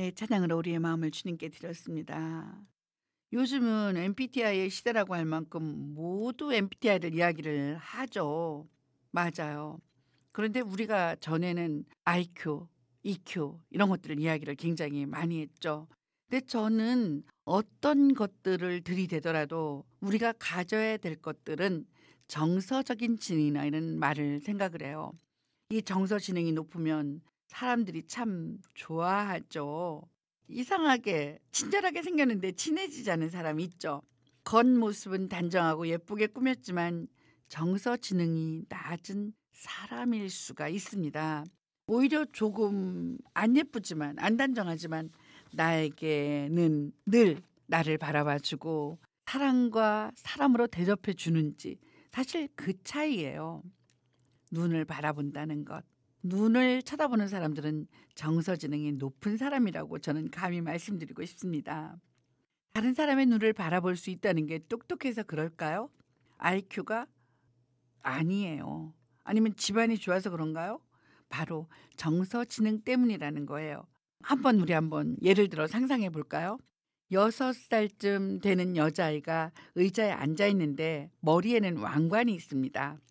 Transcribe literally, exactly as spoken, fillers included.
네, 찬양으로 우리의 마음을 주님께 드렸습니다. 요즘은 엠비티아이의 시대라고 할 만큼 모두 엠비티아이를 이야기를 하죠. 맞아요. 그런데 우리가 전에는 아이큐, 이큐 이런 것들을 이야기를 굉장히 많이 했죠. 근데 저는 어떤 것들을 들이대더라도 우리가 가져야 될 것들은 정서적인 지능이나 이런 말을 생각을 해요. 이 정서 지능이 높으면 사람들이 참 좋아하죠. 이상하게 친절하게 생겼는데 친해지지 않은 사람이 있죠. 겉모습은 단정하고 예쁘게 꾸몄지만 정서 지능이 낮은 사람일 수가 있습니다. 오히려 조금 안 예쁘지만 안 단정하지만 나에게는 늘 나를 바라봐 주고 사랑과 사람으로 대접해 주는지 사실 그 차이예요. 눈을 바라본다는 것. 눈을 쳐다보는 사람들은 정서 지능이 높은 사람이라고 저는 감히 말씀드리고 싶습니다. 다른 사람의 눈을 바라볼 수 있다는 게 똑똑해서 그럴까요? 아이큐가 아니에요. 아니면 집안이 좋아서 그런가요? 바로 정서 지능 때문이라는 거예요. 한번 우리 한번 예를 들어 상상해 볼까요? 여섯 살쯤 되는 여자아이가 의자에 앉아 있는데 머리에는 왕관이 있습니다.